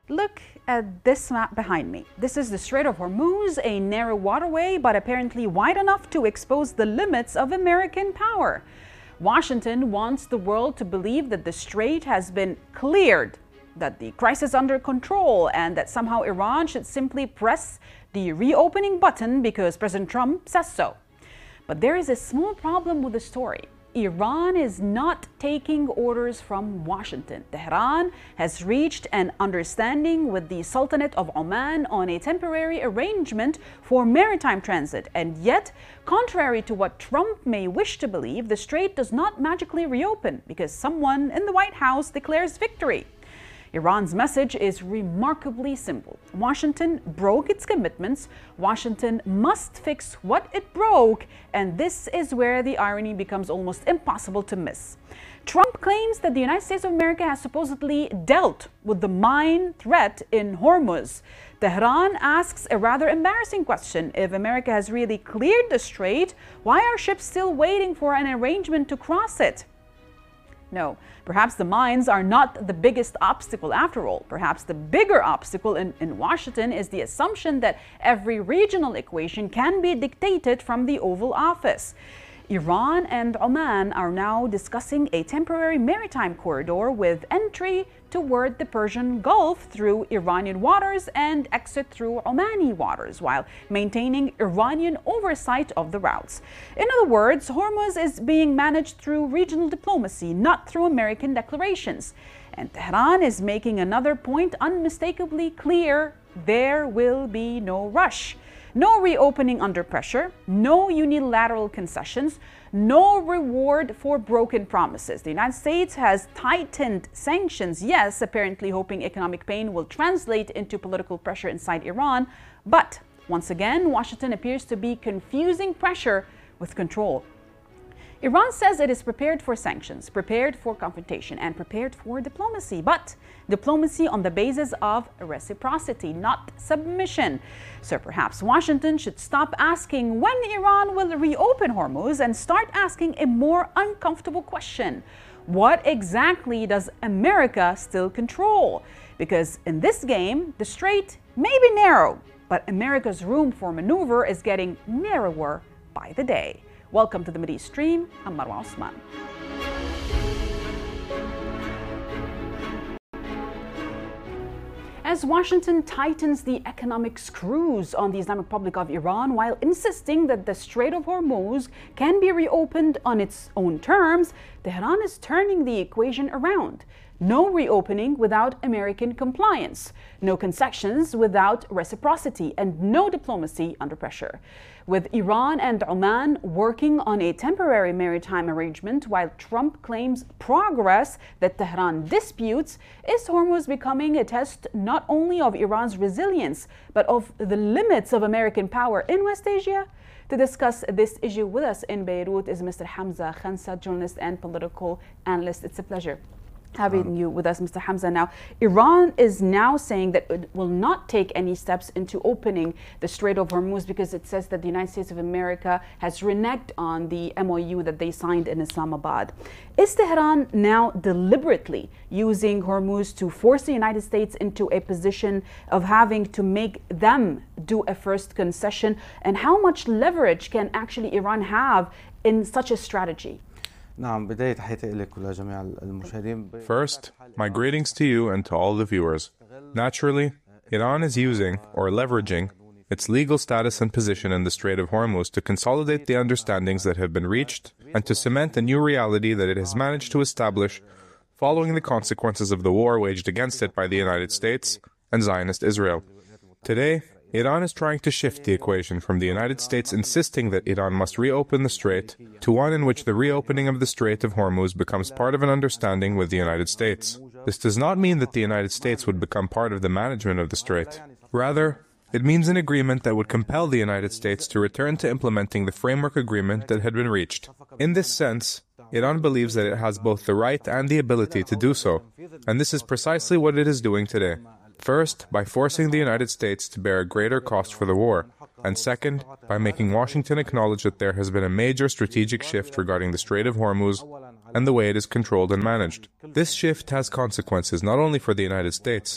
Look at this map behind me. This is the Strait of Hormuz, a narrow waterway, but apparently wide enough to expose the limits of American power. Washington wants the world to believe that the strait has been cleared, that the crisis is under control, and that somehow Iran should simply press the reopening button because President Trump says so. But there is a small problem with the story. Iran is not taking orders from Washington. Tehran has reached an understanding with the Sultanate of Oman on a temporary arrangement for maritime transit. And yet, contrary to what Trump may wish to believe, the strait does not magically reopen because someone in the White House declares victory. Iran's message is remarkably simple. Washington broke its commitments. Washington must fix what it broke, and this is where the irony becomes almost impossible to miss. Trump claims that the United States of America has supposedly dealt with the mine threat in Hormuz. Tehran asks a rather embarrassing question. If America has really cleared the strait, why are ships still waiting for an arrangement to cross it? No, perhaps the mines are not the biggest obstacle after all. Perhaps the bigger obstacle in Washington is the assumption that every regional equation can be dictated from the Oval Office. Iran and Oman are now discussing a temporary maritime corridor with entry toward the Persian Gulf through Iranian waters and exit through Omani waters, while maintaining Iranian oversight of the routes. In other words, Hormuz is being managed through regional diplomacy, not through American declarations. And Tehran is making another point unmistakably clear: there will be no rush. No reopening under pressure, no unilateral concessions, no reward for broken promises. The United States has tightened sanctions, yes, apparently hoping economic pain will translate into political pressure inside Iran. But once again, Washington appears to be confusing pressure with control. Iran says it is prepared for sanctions, prepared for confrontation, and prepared for diplomacy. But diplomacy on the basis of reciprocity, not submission. So perhaps Washington should stop asking when Iran will reopen Hormuz and start asking a more uncomfortable question. What exactly does America still control? Because in this game, the strait may be narrow, but America's room for maneuver is getting narrower by the day. Welcome to the Mideast Stream. I'm Marwa Osman. As Washington tightens the economic screws on the Islamic Republic of Iran while insisting that the Strait of Hormuz can be reopened on its own terms, Tehran is turning the equation around. No reopening without American compliance, no concessions without reciprocity, and no diplomacy under pressure. With Iran and Oman working on a temporary maritime arrangement while Trump claims progress that Tehran disputes, is Hormuz becoming a test not only of Iran's resilience, but of the limits of American power in West Asia? To discuss this issue with us in Beirut is Mr. Hamza Khansat, journalist and political analyst. It's a pleasure having you with us, Mr. Hamza. Now, Iran is now saying that it will not take any steps into opening the Strait of Hormuz because it says that the United States of America has reneged on the MOU that they signed in Islamabad. Is Tehran now deliberately using Hormuz to force the United States into a position of having to make them do a first concession? And how much leverage can actually Iran have in such a strategy? First, my greetings to you and to all the viewers. Naturally, Iran is using, or leveraging, its legal status and position in the Strait of Hormuz to consolidate the understandings that have been reached and to cement a new reality that it has managed to establish following the consequences of the war waged against it by the United States and Zionist Israel. Today, Iran is trying to shift the equation from the United States insisting that Iran must reopen the strait to one in which the reopening of the Strait of Hormuz becomes part of an understanding with the United States. This does not mean that the United States would become part of the management of the strait. Rather, it means an agreement that would compel the United States to return to implementing the framework agreement that had been reached. In this sense, Iran believes that it has both the right and the ability to do so, and this is precisely what it is doing today. First, by forcing the United States to bear a greater cost for the war, and second, by making Washington acknowledge that there has been a major strategic shift regarding the Strait of Hormuz and the way it is controlled and managed. This shift has consequences not only for the United States,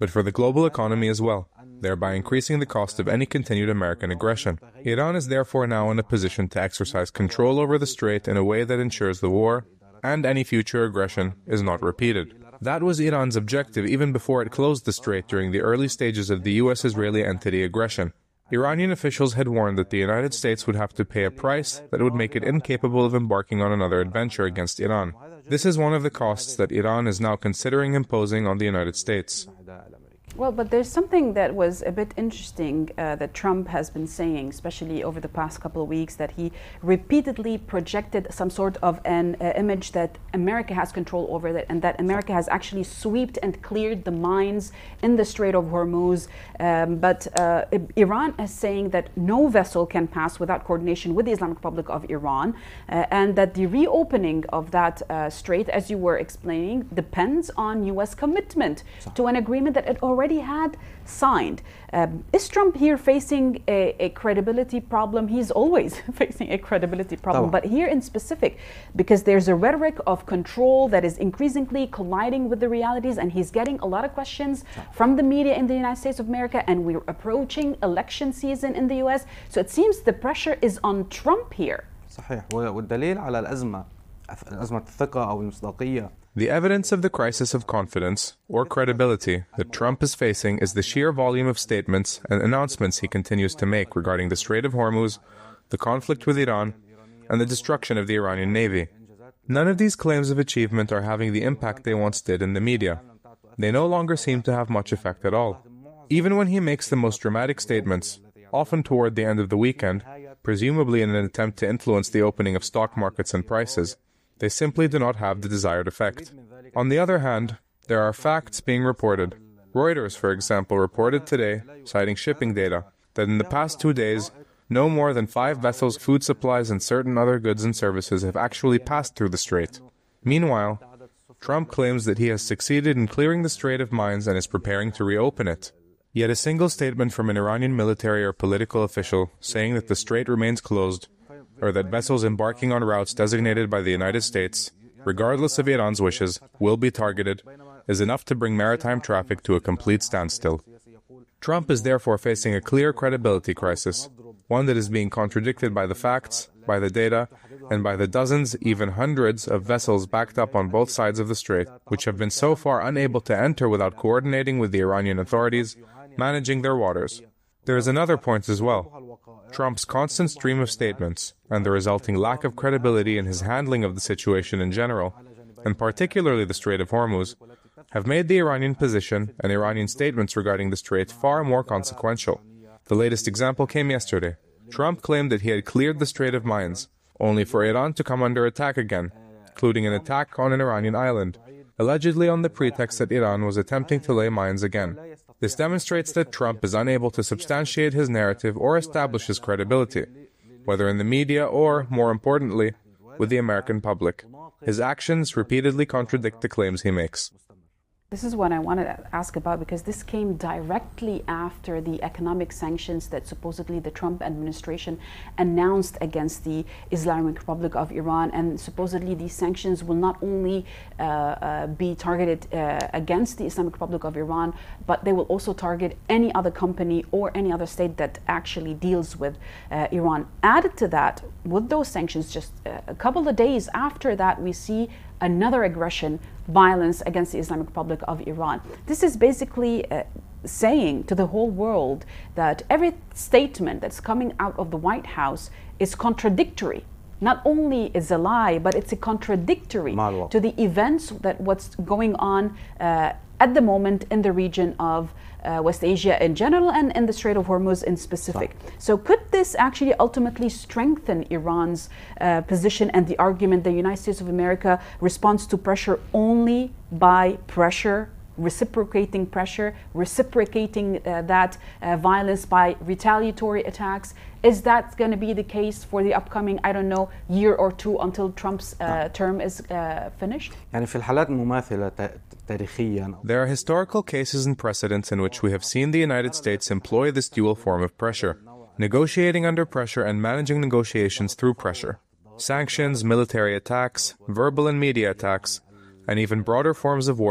but for the global economy as well, thereby increasing the cost of any continued American aggression. Iran is therefore now in a position to exercise control over the Strait in a way that ensures the war and any future aggression is not repeated. That was Iran's objective even before it closed the Strait during the early stages of the U.S.-Israeli entity aggression. Iranian officials had warned that the United States would have to pay a price that would make it incapable of embarking on another adventure against Iran. This is one of the costs that Iran is now considering imposing on the United States. Well, but there's something that was a bit interesting that Trump has been saying, especially over the past couple of weeks, that he repeatedly projected some sort of an image that America has control over it and that America has actually swept and cleared the mines in the Strait of Hormuz. But Iran is saying that no vessel can pass without coordination with the Islamic Republic of Iran, and that the reopening of that strait, as you were explaining, depends on U.S. commitment to an agreement that it already had signed. Is Trump here facing a credibility problem? He's always facing a credibility problem, but here in specific, because there's a rhetoric of control that is increasingly colliding with the realities, and he's getting a lot of questions from the media in the United States of America, and we're approaching election season in the US. So it seems the pressure is on Trump here. صحيح والدليل على الأزمة الثقة أو المصداقية. The evidence of the crisis of confidence, or credibility, that Trump is facing is the sheer volume of statements and announcements he continues to make regarding the Strait of Hormuz, the conflict with Iran, and the destruction of the Iranian Navy. None of these claims of achievement are having the impact they once did in the media. They no longer seem to have much effect at all. Even when he makes the most dramatic statements, often toward the end of the weekend, presumably in an attempt to influence the opening of stock markets and prices, they simply do not have the desired effect. On the other hand, there are facts being reported. Reuters, for example, reported today, citing shipping data, that in the past 2 days, no more than 5 vessels, food supplies, and certain other goods and services have actually passed through the strait. Meanwhile, Trump claims that he has succeeded in clearing the Strait of mines and is preparing to reopen it. Yet a single statement from an Iranian military or political official saying that the strait remains closed, or that vessels embarking on routes designated by the United States, regardless of Iran's wishes, will be targeted, is enough to bring maritime traffic to a complete standstill. Trump is therefore facing a clear credibility crisis, one that is being contradicted by the facts, by the data, and by the dozens, even hundreds of vessels backed up on both sides of the strait, which have been so far unable to enter without coordinating with the Iranian authorities, managing their waters. There is another point as well. Trump's constant stream of statements and the resulting lack of credibility in his handling of the situation in general, and particularly the Strait of Hormuz, have made the Iranian position and Iranian statements regarding the strait far more consequential. The latest example came yesterday. Trump claimed that he had cleared the Strait of mines, only for Iran to come under attack again, including an attack on an Iranian island, allegedly on the pretext that Iran was attempting to lay mines again. This demonstrates that Trump is unable to substantiate his narrative or establish his credibility, whether in the media or, more importantly, with the American public. His actions repeatedly contradict the claims he makes. This is what I wanted to ask about, because this came directly after the economic sanctions that supposedly the Trump administration announced against the Islamic Republic of Iran. And supposedly these sanctions will not only be targeted against the Islamic Republic of Iran, but they will also target any other company or any other state that actually deals with Iran. Added to that, with those sanctions, just a couple of days after that, we see another aggression, violence against the Islamic Republic of Iran. This is basically saying to the whole world that every statement that's coming out of the White House is contradictory. Not only is a lie, but it's a contradictory to the events that what's going on at the moment in the region of West Asia in general and in the Strait of Hormuz in specific. So could this actually ultimately strengthen Iran's position and the argument the United States of America responds to pressure only by pressure, reciprocating pressure, reciprocating that violence by retaliatory attacks? Is that going to be the case for the upcoming, I don't know, year or two until Trump's term is finished? يعني في الحالات المماثلة تاريخيا. There are historical cases and precedents in which we have seen the United States employ this dual form of pressure, negotiating under pressure and managing negotiations through pressure. Sanctions, military attacks, verbal and media attacks, and even broader forms of war